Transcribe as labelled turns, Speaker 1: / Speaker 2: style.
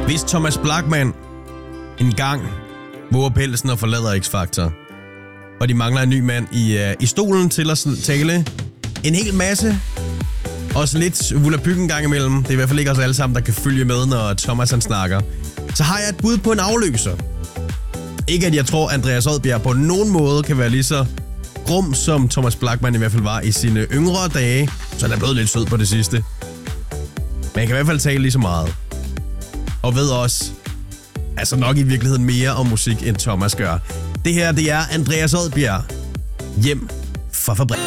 Speaker 1: Hvis Thomas Blachman en gang våger pelsen og forlader X-Factor, og de mangler en ny mand i stolen til at tale en hel masse, også lidt vulapyg en gang imellem, det er i hvert fald ikke os alle sammen, der kan følge med, når Thomas han snakker, så har jeg et bud på en afløser. Ikke at jeg tror, Andreas Odbjerg på nogen måde kan være lige så grum, som Thomas Blachman i hvert fald var i sine yngre dage, så han er blevet lidt sød på det sidste. Men han kan i hvert fald tale lige så meget. Og ved også, altså nok i virkeligheden mere om musik, end Thomas gør. Det her, det er Andreas Odbjerg. Hjem fra fabrikken.